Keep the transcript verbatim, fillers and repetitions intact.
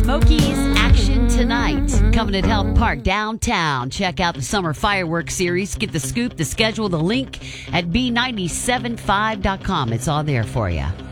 Smokies action tonight. Coming at Health Park downtown. Check out the Summer Fireworks Series. Get the scoop, the schedule, the link at B nine seven five dot com. It's all there for you.